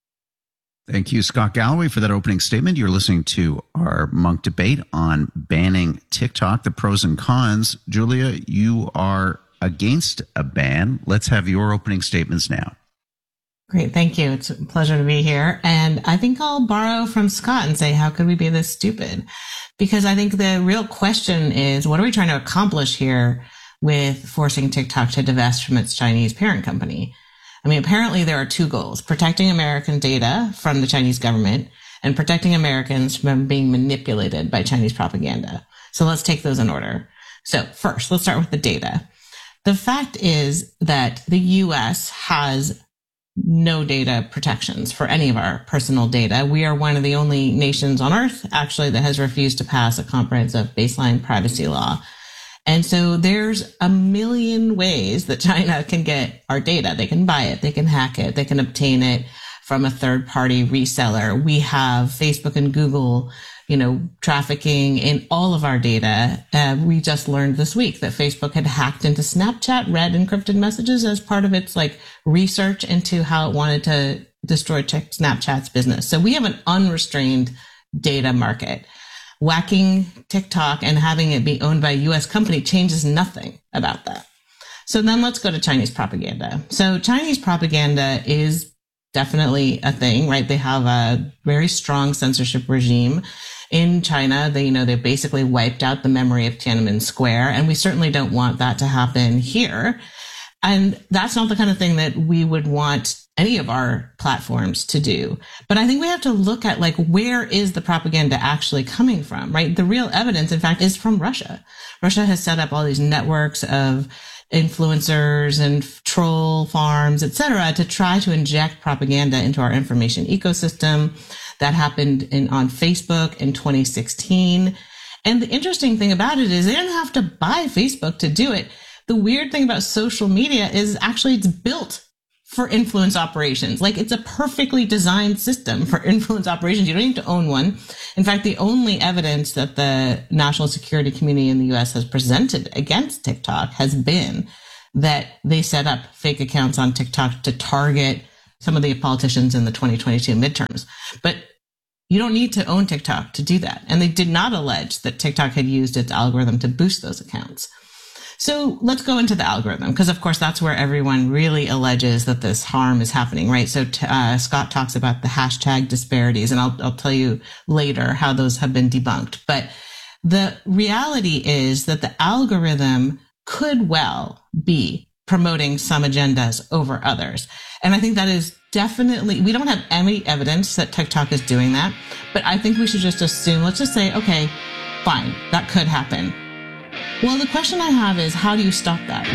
Thank you, Scott Galloway, for that opening statement. You're listening to our Monk debate on banning TikTok, the pros and cons. Julia, you are against a ban. Let's have your opening statements now.
Great. Thank you. It's a pleasure to be here. And I think I'll borrow from Scott and say, how could we be this stupid? Because I think the real question is, what are we trying to accomplish here with forcing TikTok to divest from its Chinese parent company? I mean, apparently there are two goals: protecting American data from the Chinese government and protecting Americans from being manipulated by Chinese propaganda. So let's take those in order. So first, let's start with the data. The fact is that the U S has no data protections for any of our personal data. We are one of the only nations on earth, actually, that has refused to pass a comprehensive baseline privacy law. And so there's a million ways that China can get our data. They can buy it, they can hack it, they can obtain it from a third party reseller. We have Facebook and Google, you know, trafficking in all of our data. Uh, we just learned this week that Facebook had hacked into Snapchat, read encrypted messages as part of its like research into how it wanted to destroy Snapchat's business. So we have an unrestrained data market. Whacking TikTok and having it be owned by a U S company changes nothing about that. So then let's go to Chinese propaganda. So Chinese propaganda is definitely a thing, right? They have a very strong censorship regime in China. They, you know, they basically wiped out the memory of Tiananmen Square, and we certainly don't want that to happen here. And that's not the kind of thing that we would want any of our platforms to do. But I think we have to look at, like, where is the propaganda actually coming from, right? The real evidence, in fact, is from Russia. Russia has set up all these networks of influencers and troll farms, et cetera, to try to inject propaganda into our information ecosystem. That happened in, on Facebook in twenty sixteen. And the interesting thing about it is they didn't have to buy Facebook to do it. The weird thing about social media is actually it's built for influence operations. Like, it's a perfectly designed system for influence operations. You don't need to own one. In fact, the only evidence that the national security community in the U S has presented against TikTok has been that they set up fake accounts on TikTok to target some of the politicians in the twenty twenty-two midterms. But you don't need to own TikTok to do that. And they did not allege that TikTok had used its algorithm to boost those accounts. So let's go into the algorithm, because of course that's where everyone really alleges that this harm is happening, right? So uh, Scott talks about the hashtag disparities, and I'll, I'll tell you later how those have been debunked. But the reality is that the algorithm could well be promoting some agendas over others. And I think that is definitely, we don't have any evidence that TikTok is doing that, but I think we should just assume, let's just say, okay, fine, that could happen. Well, the question I have is, how do you stop that?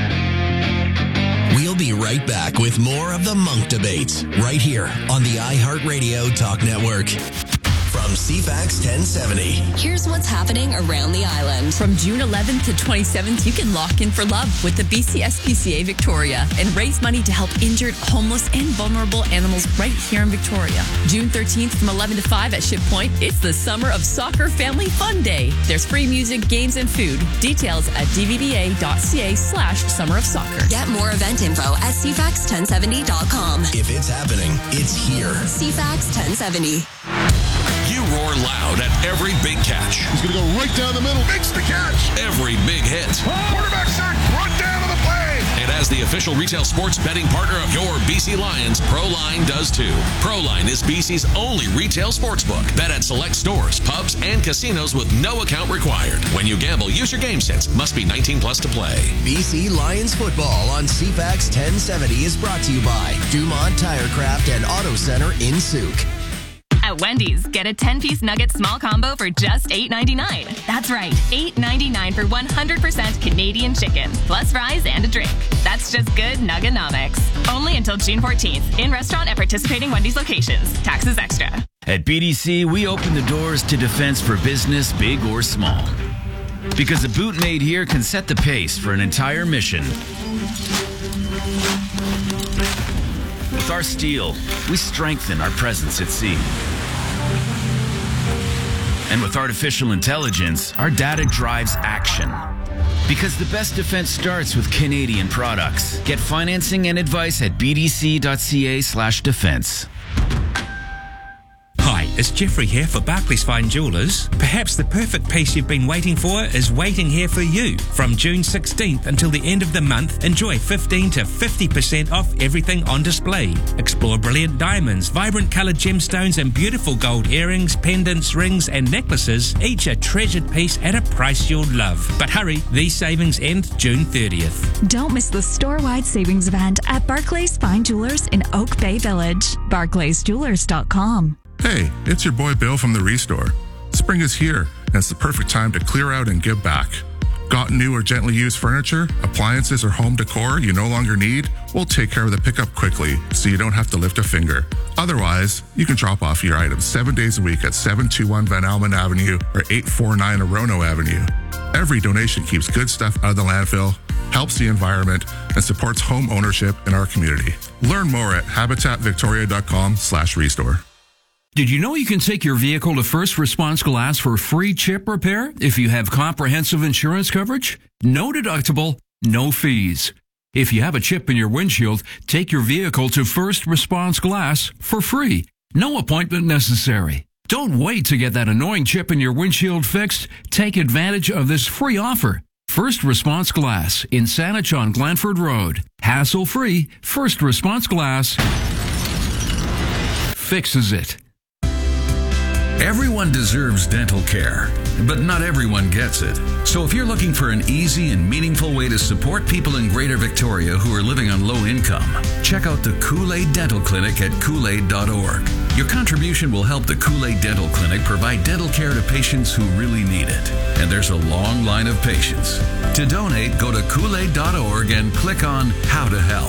We'll be right back with more of the Monk Debates right here on the iHeartRadio Talk Network. From C FAX ten seventy.
Here's what's happening around the island.
From June eleventh to twenty-seventh, you can lock in for love with the B C S P C A Victoria and raise money to help injured, homeless, and vulnerable animals right here in Victoria. June thirteenth from eleven to five at Ship Point, it's the Summer of Soccer Family Fun Day. There's free music, games, and food. Details at dvba.ca slash summer of soccer.
Get more event info at c fax ten seventy dot com.
If it's happening, it's here.
C FAX ten seventy.
You roar loud at every big catch.
He's going to go right down the middle. Makes the catch.
Every big hit.
Quarterback sack. Run down to the play.
And as the official retail sports betting partner of your B C Lions, ProLine does too. ProLine is B C's only retail sportsbook. Bet at select stores, pubs, and casinos with no account required. When you gamble, use your game sense. Must be nineteen plus to play.
B C Lions football on C FAX ten seventy is brought to you by Dumont Tirecraft and Auto Center in Souk.
At Wendy's, get a ten-piece nugget small combo for just eight ninety-nine. That's right, eight ninety-nine for one hundred percent Canadian chicken, plus fries and a drink. That's just good Nuggenomics. Only until June fourteenth. In restaurant at participating Wendy's locations. Taxes extra.
At B D C, we open the doors to defense for business, big or small. Because a boot made here can set the pace for an entire mission. With our steel, we strengthen our presence at sea. And with artificial intelligence, our data drives action. Because the best defense starts with Canadian products. Get financing and advice at bdc.ca slash defense.
Hi, it's Jeffrey here for Barclays Fine Jewelers. Perhaps the perfect piece you've been waiting for is waiting here for you. From June sixteenth until the end of the month, enjoy fifteen to fifty percent off everything on display. Explore brilliant diamonds, vibrant colored gemstones, and beautiful gold earrings, pendants, rings, and necklaces, each a treasured piece at a price you'll love. But hurry, these savings end June thirtieth.
Don't miss the store-wide savings event at Barclays Fine Jewelers in Oak Bay Village. barclays jewelers dot com.
Hey, it's your boy Bill from the Restore. Spring is here, and it's the perfect time to clear out and give back. Got new or gently used furniture, appliances, or home decor you no longer need? We'll take care of the pickup quickly so you don't have to lift a finger. Otherwise, you can drop off your items seven days a week at seven two one Van Almen Avenue or eight four nine Orono Avenue. Every donation keeps good stuff out of the landfill, helps the environment, and supports home ownership in our community. Learn more at habitatvictoria.com slash restore.
Did you know you can take your vehicle to First Response Glass for free chip repair if you have comprehensive insurance coverage? No deductible, no fees. If you have a chip in your windshield, take your vehicle to First Response Glass for free. No appointment necessary. Don't wait to get that annoying chip in your windshield fixed. Take advantage of this free offer. First Response Glass in Saanich on Glanford Road. Hassle-free, First Response Glass fixes it.
Everyone deserves dental care, but not everyone gets it. So if you're looking for an easy and meaningful way to support people in Greater Victoria who are living on low income, check out the Kool-Aid Dental Clinic at Kool Aid dot org. Your contribution will help the Kool-Aid Dental Clinic provide dental care to patients who really need it. And there's a long line of patients. To donate, go to Kool Aid dot org and click on How to Help.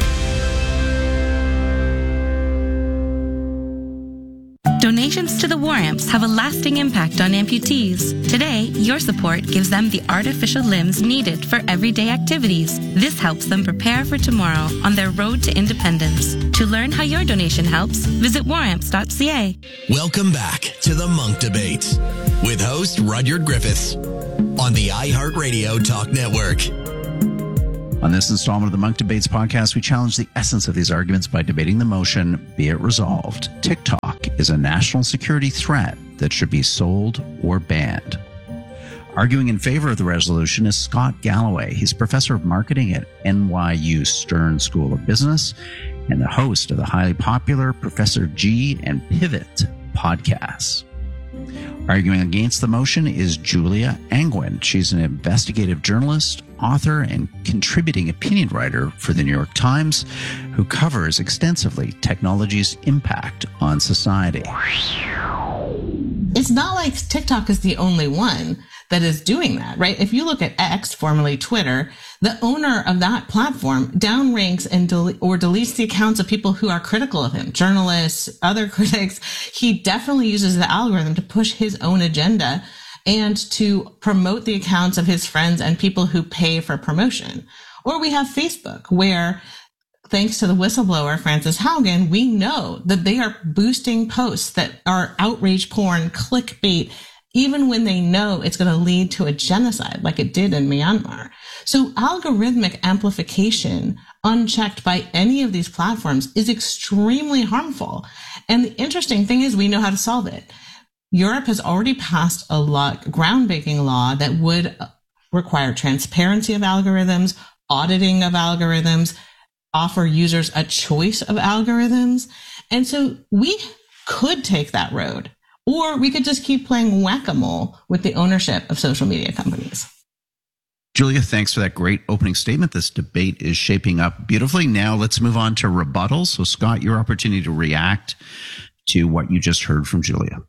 Donations to the War Amps have a lasting impact on amputees. Today, your support gives them the artificial limbs needed for everyday activities. This helps them prepare for tomorrow on their road to independence. To learn how your donation helps, visit war amps dot c a.
Welcome back to the Monk Debates with host Rudyard Griffiths on the iHeartRadio Talk Network.
On this installment of the Monk Debates podcast, we challenge the essence of these arguments by debating the motion, be it resolved. TikTok is a national security threat that should be sold or banned. Arguing in favor of the resolution is Scott Galloway. He's professor of marketing at N Y U Stern School of Business and the host of the highly popular Professor G and Pivot podcasts. Arguing against the motion is Julia Angwin. She's an investigative journalist, author, and contributing opinion writer for the New York Times, who covers extensively technology's impact on society.
It's not like TikTok is the only one that is doing that, right? If you look at X, formerly Twitter, the owner of that platform downranks and del- or deletes the accounts of people who are critical of him, journalists, other critics. He definitely uses the algorithm to push his own agenda and to promote the accounts of his friends and people who pay for promotion. Or we have Facebook, where thanks to the whistleblower, Frances Haugen, we know that they are boosting posts that are outrage porn, clickbait, even when they know it's going to lead to a genocide like it did in Myanmar. So algorithmic amplification, unchecked by any of these platforms, is extremely harmful. And the interesting thing is we know how to solve it. Europe has already passed a law, groundbreaking law that would require transparency of algorithms, auditing of algorithms, offer users a choice of algorithms. And so we could take that road. Or we could just keep playing whack-a-mole with the ownership of social media companies.
Julia, thanks for that great opening statement. This debate is shaping up beautifully. Now let's move on to rebuttals. So, Scott, your opportunity to react to what you just heard from Julia.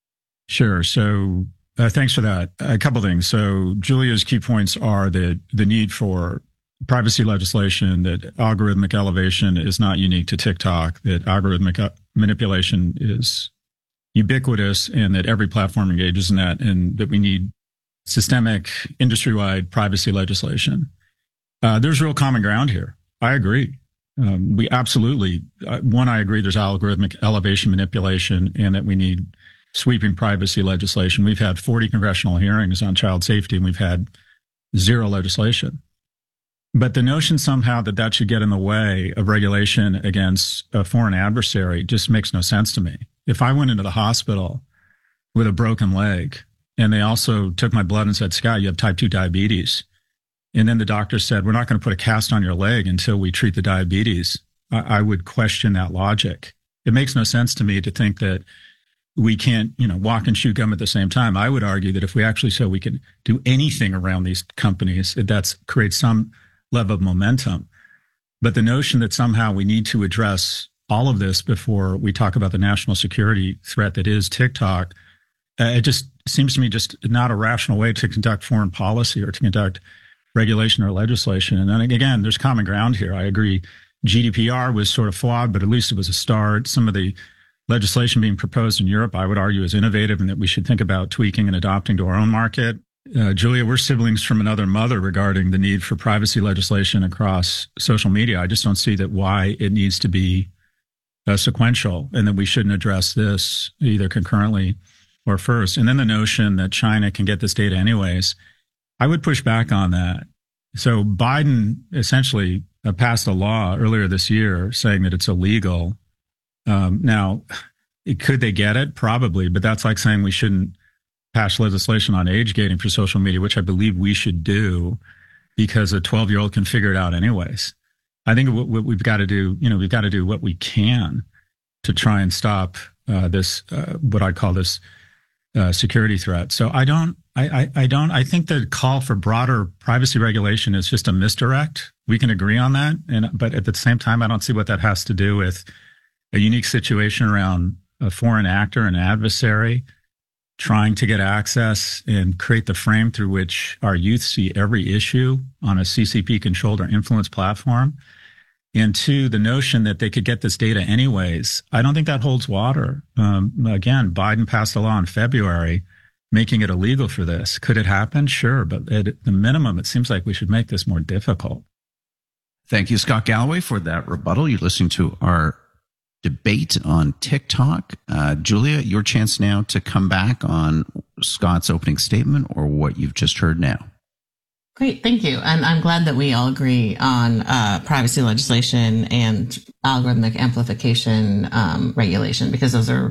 Sure. So uh, thanks for that. A couple things. So Julia's key points are that the need for privacy legislation, that algorithmic elevation is not unique to TikTok, that algorithmic uh, manipulation is ubiquitous and that every platform engages in that, and that we need systemic industry-wide privacy legislation. Uh, there's real common ground here. I agree. Um, we absolutely, uh, one, I agree there's algorithmic elevation manipulation and that we need sweeping privacy legislation. We've had forty congressional hearings on child safety and we've had zero legislation. But the notion somehow that that should get in the way of regulation against a foreign adversary just makes no sense to me. If I went into the hospital with a broken leg and they also took my blood and said, Scott, you have type two diabetes, and then the doctor said, we're not going to put a cast on your leg until we treat the diabetes, I, I would question that logic. It makes no sense to me to think that we can't, you know, walk and chew gum at the same time. I would argue that if we actually said we can do anything around these companies, that that's creates some level of momentum. But the notion that somehow we need to address all of this before we talk about the national security threat that is TikTok, uh, it just seems to me just not a rational way to conduct foreign policy or to conduct regulation or legislation. And then again, there's common ground here. I agree. G D P R was sort of flawed, but at least it was a start. Some of the legislation being proposed in Europe, I would argue, is innovative and that we should think about tweaking and adopting to our own market. Uh, Julia, we're siblings from another mother regarding the need for privacy legislation across social media. I just don't see that why it needs to be uh, sequential and that we shouldn't address this either concurrently or first. And then the notion that China can get this data anyways, I would push back on that. So Biden essentially uh, passed a law earlier this year saying that it's illegal. Um, now, could they get it? Probably, but that's like saying we shouldn't pass legislation on age gating for social media, which I believe we should do because a twelve-year-old can figure it out anyways. I think what, what we've got to do, you know, we've got to do what we can to try and stop uh, this, uh, what I call this uh, security threat. So I don't, I, I, I don't, I think the call for broader privacy regulation is just a misdirect. We can agree on that. And, but at the same time, I don't see what that has to do with a unique situation around a foreign actor, an adversary, trying to get access and create the frame through which our youth see every issue on a C C P-controlled or influenced platform. And two, the notion that they could get this data anyways, I don't think that holds water. Um, again, Biden passed a law in February making it illegal for this. Could it happen? Sure. But at the minimum, it seems like we should make this more difficult.
Thank you, Scott Galloway, for that rebuttal. You're listening to our debate on TikTok. Uh, Julia, your chance now to come back on Scott's opening statement or what you've just heard now.
Great, thank you. And I'm glad that we all agree on uh, privacy legislation and algorithmic amplification um, regulation, because those are